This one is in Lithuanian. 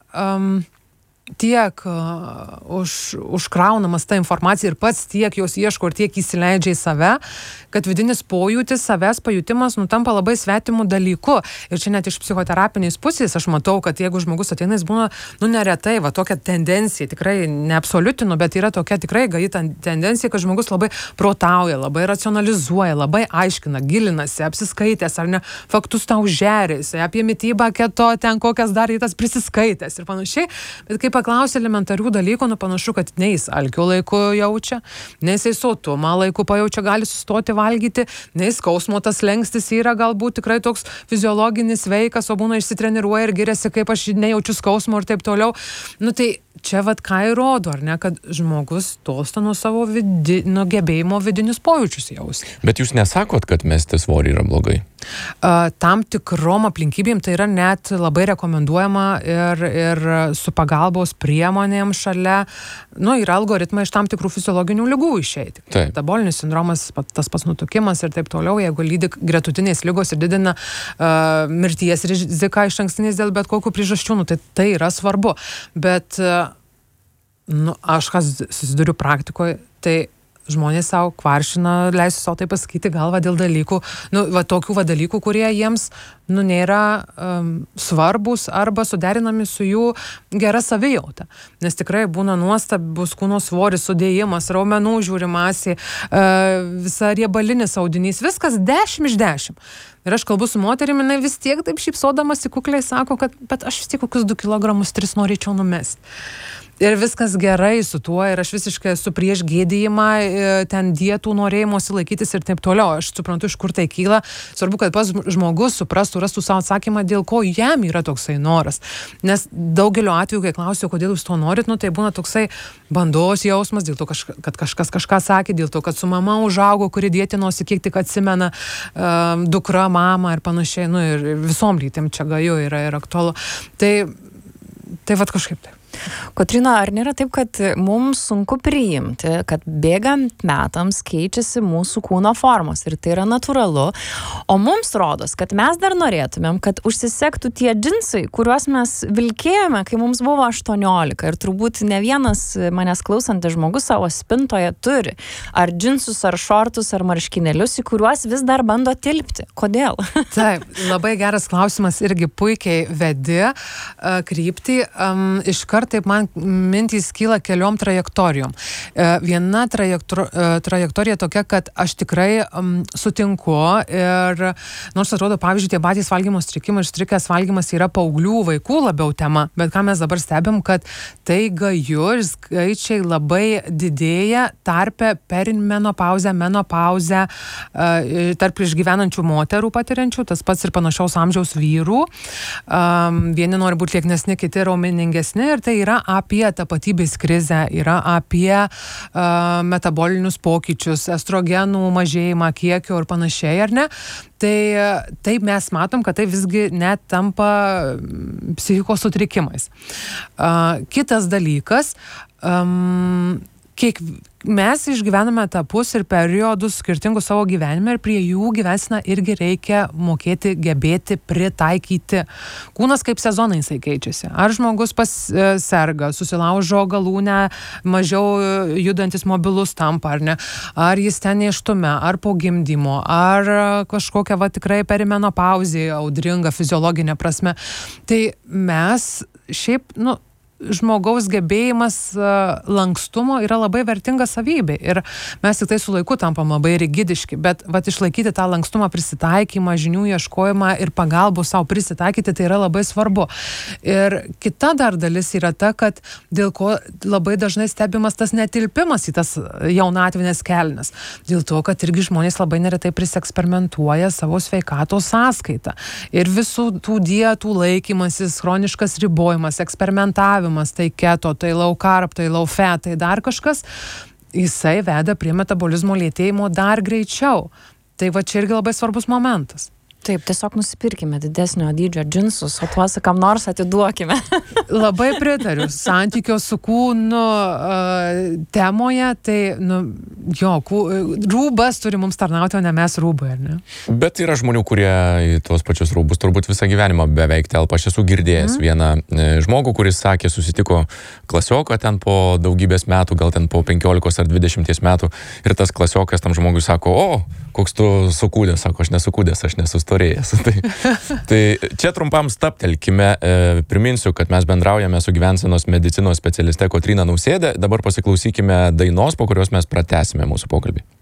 tiek užkraunamas ta informacija ir pats tiek jos ieško ir tiek įsileidžia į save, kad vidinis pojūtis, savęs pajutimas tampa labai svetimų dalykų. Ir čia net iš psichoterapinės pusės aš matau, kad jeigu žmogus ateina, jis būna, neretai, tokia tendencija, tikrai neabsoliutinu, bet yra tokia tikrai gaji tendencija, kad žmogus labai protauja, labai racionalizuoja, labai aiškina, gilinasi, apsiskaitęs ar ne, faktus tau žerėsi, apie mitybą keto, ten kokias dar įtas prisiskaitęs ir panašiai. Bet kai paklausia elementarių dalykų, panašu, kad nei jis alkio laiku jaučia, nei jis sotumą laiku pajaučia, gali sustoti valgyti, nei skausmo tas lengstis yra galbūt tikrai toks fiziologinis veikas, o būna išsitreniruoja ir giriasi, kaip aš nejaučiu skausmo ir taip toliau. Tai čia ką įrodo, ar ne, kad žmogus tolsta nuo savo gebėjimo vidinius pojūčius jausti. Bet jūs nesakot, kad mesti svorį yra blogai? Tam tikrom aplinkybėm tai yra net labai rekomenduojama ir su pagalbos priemonėm šalia, yra algoritmai iš tam tikrų fiziologinių ligų išeiti. Metabolinis sindromas, tas pats nutukimas ir taip toliau, jeigu lydi gretutinės ligos ir didina mirties riziką išankstinės dėl bet kokių priežasčių, tai yra svarbu. Bet aš kas susiduriu praktikoje, tai žmonės savo kvaršina, leisiu savo tai pasakyti galvą dėl dalykų, tokių dalykų, kurie jiems, nėra svarbus arba suderinami su jų gera savijauta. Nes tikrai būna nuostabus kūno svoris, sudėjimas, raumenų žiūrimasi, visa riebalinis audinys, viskas 10 iš 10. Ir aš kalbu su moterimi, vis tiek taip šypsodamasi kukliai sako, kad bet aš vis tiek kokius 2 kilogramus 3 norėčiau numesti. Ir viskas gerai su tuo, ir aš visiškai esu prieš gėdijimą, ten dietų norėjimuosi laikytis ir taip toliau. Aš suprantu, iš kur tai kyla. Svarbu, kad pas žmogus suprastų, rastų savo atsakymą, dėl ko jam yra toksai noras. Nes daugeliu atveju, kai klausiu, kodėl jūs to norit, tai būna toksai bandos jausmas, dėl to, kad kažkas kažką sakė, dėl to, kad su mama užaugo, kuri dietinosi, kiek tik atsimena, dukra, mama ir panašiai, ir visom lytim čia gaju yra ir aktualu. Tai kažkaip taip. Kotryna, ar nėra taip, kad mums sunku priimti, kad bėgant metams keičiasi mūsų kūno formos ir tai yra natūralu, o mums rodos, kad mes dar norėtumėm, kad užsisektų tie džinsai, kuriuos mes vilkėjome, kai mums buvo 18 ir turbūt ne vienas manęs klausantis žmogus savo spintoje turi ar džinsus, ar šortus, ar marškinėlius, į kuriuos vis dar bando tilpti. Kodėl? Taip, labai geras klausimas, irgi puikiai vedi kryptį. Iškart taip man mintys kyla keliom trajektorijom. Viena trajektorija tokia, kad aš tikrai sutinku ir nors atrodo, pavyzdžiui, tie patys valgymo sutrikimai ir sutrikęs valgymas yra paauglių vaikų labiau tema, bet ką mes dabar stebim, kad tai gaju ir skaičiai labai didėja tarpe perimenopauzę, menopauzę, tarp išgyvenančių moterų patiriančių, tas pats ir panašaus amžiaus vyrų. Vieni nori būti lieknesni, kiti raumeningesni ir tai yra apie tapatybės krizę, yra apie metabolinius pokyčius, estrogenų mažėjimą, kiekio ir panašiai, ar ne? Tai taip mes matom, kad tai visgi net tampa psichikos sutrikimais. Kitas dalykas, mes išgyvename etapus ir periodus skirtingus savo gyvenime ir prie jų gyvensina irgi reikia mokėti, gebėti, pritaikyti. Kūnas kaip sezonai jisai keičiasi. Ar žmogus serga, susilaužo galūnę, mažiau judantis mobilus tampa, ar ne? Ar jis ten nėštume, ar po gimdymo, ar kažkokia tikrai perimenopauzė audringa fiziologinė prasme. Tai mes šiaip, žmogaus gebėjimas lankstumo yra labai vertinga savybė ir mes tik tai su laiku tampam labai rigidiški, bet išlaikyti tą lankstumą, prisitaikymą, žinių ieškojimą ir pagalbų savo prisitaikyti, tai yra labai svarbu. Ir kita dar dalis yra ta, kad dėl ko labai dažnai stebimas tas netilpimas į tas jaunatvinės kelnes. Dėl to, kad irgi žmonės labai neretai priseksperimentuoja savo sveikatos sąskaitą. Ir visų tų dietų laikymasis, chroniškas ribojimas, eksperimentavimas, tai keto, tai low carb, tai low fat, tai dar kažkas, jisai veda prie metabolizmo lėtėjimo dar greičiau. Tai čia irgi labai svarbus momentas. Taip, tiesiog nusipirkime didesnio dydžio džinsus, o tuos kam nors atiduokime. Labai pritariu. Santykio su kūnu temoje, tai jo, rūbas turi mums tarnauti, o ne mes rūbai, ar ne? Bet yra žmonių, kurie į tuos pačius rūbus turbūt visą gyvenimą beveik telpa. Aš esu girdėjęs vieną žmogų, kuris sakė, susitiko klasioką ten po daugybės metų, gal ten po 15 ar 20 metų, ir tas klasiokas tam žmogui sako, koks tu sukūdęs, sako, aš nesukūdęs, aš nesustorėjęs. Tai čia trumpam staptelkime, priminsiu, kad mes bendraujame su gyvensenos medicinos specialiste Kotryna Nausėde. Dabar pasiklausykime dainos, po kurios mes pratęsime mūsų pokalbį.